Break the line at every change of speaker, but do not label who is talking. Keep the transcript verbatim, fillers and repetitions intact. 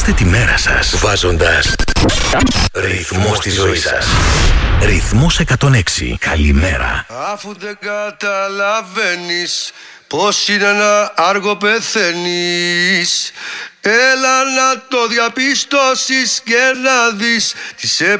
Ξεκινήστε τη μέρα σας βάζοντας ρυθμό στη ζωή σας. Ρυθμός εκατόν έξι. Καλημέρα.
Αφού δεν καταλαβαίνεις πως είναι να άργο πεθαίνεις, έλα να το διαπιστώσεις και να δεις τι σε